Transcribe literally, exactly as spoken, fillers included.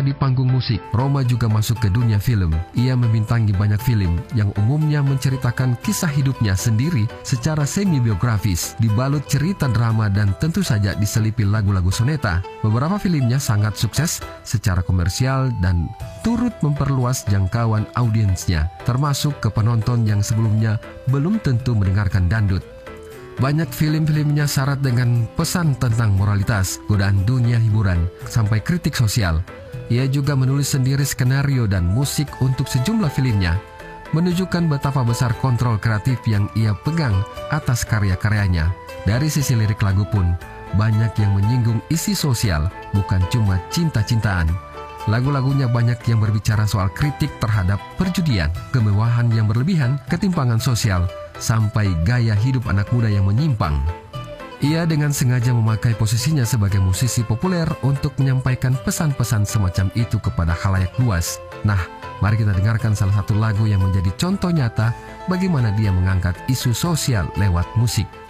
di panggung musik, Roma juga masuk ke dunia film. Ia membintangi banyak film yang umumnya menceritakan kisah hidupnya sendiri secara semi-biografis, dibalut cerita drama dan tentu saja diselipi lagu-lagu soneta. Beberapa filmnya sangat sukses secara komersial dan turut memperluas jangkauan audiensnya, termasuk ke penonton yang sebelumnya belum tentu mendengarkan dangdut. Banyak film-filmnya syarat dengan pesan tentang moralitas, godaan dunia hiburan, sampai kritik sosial. Ia juga menulis sendiri skenario dan musik untuk sejumlah filmnya, menunjukkan betapa besar kontrol kreatif yang ia pegang atas karya-karyanya. Dari sisi lirik lagu pun, banyak yang menyinggung isi sosial, bukan cuma cinta-cintaan. Lagu-lagunya banyak yang berbicara soal kritik terhadap perjudian, kemewahan yang berlebihan, ketimpangan sosial, sampai gaya hidup anak muda yang menyimpang. Ia dengan sengaja memakai posisinya sebagai musisi populer untuk menyampaikan pesan-pesan semacam itu kepada khalayak luas. Nah, mari kita dengarkan salah satu lagu yang menjadi contoh nyata bagaimana dia mengangkat isu sosial lewat musik.